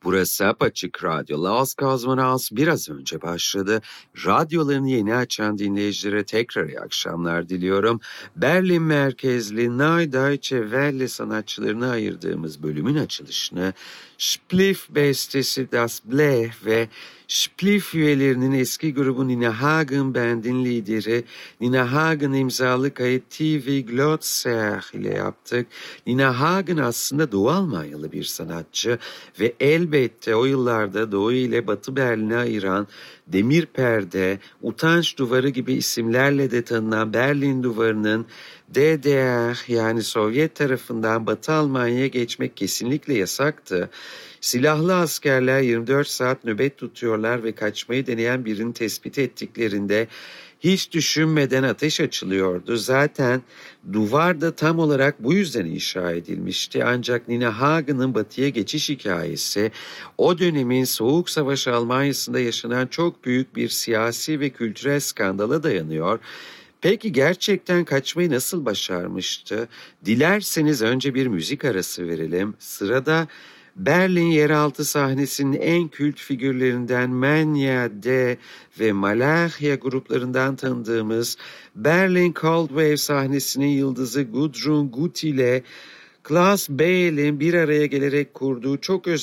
Burası Apaçık Radyo. Los Cosmonauts biraz önce başladı. Radyolarını yeni açan dinleyicilere tekrar iyi akşamlar diliyorum. Berlin merkezli Neue Deutsche Welle sanatçılarına ayırdığımız bölümün açılışını Spliff bestesi Das Blech ve Spliff üyelerinin eski grubu Nina Hagen Band'in lideri Nina Hagen imzalı kayıt TV Glotzer ile yaptık. Nina Hagen aslında Doğu Almanyalı bir sanatçı ve elbette o yıllarda Doğu ile Batı Berlin'i ayıran Demir Perde, Utanç Duvarı gibi isimlerle de tanınan Berlin Duvarı'nın DDR yani Sovyet tarafından Batı Almanya'ya geçmek kesinlikle yasaktı. Silahlı askerler 24 saat nöbet tutuyorlar ve kaçmayı deneyen birini tespit ettiklerinde hiç düşünmeden ateş açılıyordu. Zaten duvar da tam olarak bu yüzden inşa edilmişti. Ancak Nina Hagen'ın batıya geçiş hikayesi o dönemin Soğuk Savaş Almanya'sında yaşanan çok büyük bir siyasi ve kültürel skandala dayanıyor. Peki gerçekten kaçmayı nasıl başarmıştı? Dilerseniz önce bir müzik arası verelim. Sırada Berlin yeraltı sahnesinin en kült figürlerinden Manya D ve Malachia gruplarından tanıdığımız Berlin Cold Wave sahnesinin yıldızı Gudrun Guti ile Klaus Beyer'in bir araya gelerek kurduğu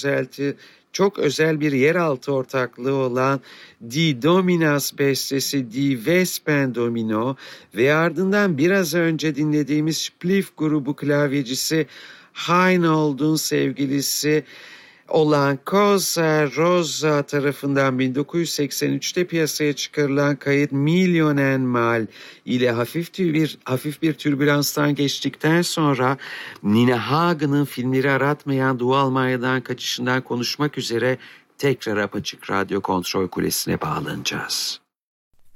çok özel bir yeraltı ortaklığı olan Die Dominas bestesi Die Wespen Domino ve ardından biraz önce dinlediğimiz Spliff grubu klavyecisi Heinold'un sevgilisi olan Cosa Rosa tarafından 1983'te piyasaya çıkarılan kayıt Millionen Mal ile hafif bir türbülanstan geçtikten sonra Nina Hagen'ın filmleri aratmayan Doğu Almanya'dan kaçışından konuşmak üzere tekrar Apaçık Radyo Kontrol Kulesi'ne bağlanacağız.